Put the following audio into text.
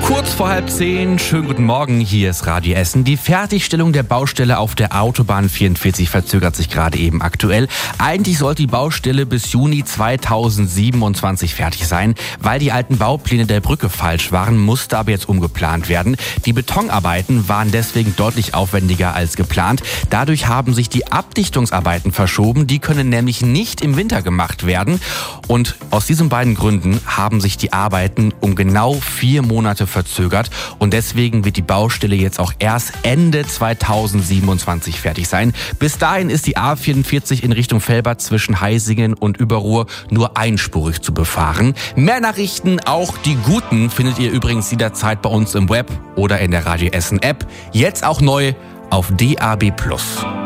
Kurz vor 9:30, schönen guten Morgen, hier ist Radio Essen. Die Fertigstellung der Baustelle auf der Autobahn 44 verzögert sich gerade eben aktuell. Eigentlich sollte die Baustelle bis Juni 2027 fertig sein. Weil die alten Baupläne der Brücke falsch waren, musste aber jetzt umgeplant werden. Die Betonarbeiten waren deswegen deutlich aufwendiger als geplant. Dadurch haben sich die Abdichtungsarbeiten verschoben. Die können nämlich nicht im Winter gemacht werden. Und aus diesen beiden Gründen haben sich die Arbeiten um genau 4 Monate verzögert und deswegen wird die Baustelle jetzt auch erst Ende 2027 fertig sein. Bis dahin ist die A44 in Richtung Velbert zwischen Heisingen und Überruhr nur einspurig zu befahren. Mehr Nachrichten, auch die guten, findet ihr übrigens jederzeit bei uns im Web oder in der Radio Essen App. Jetzt auch neu auf DAB+.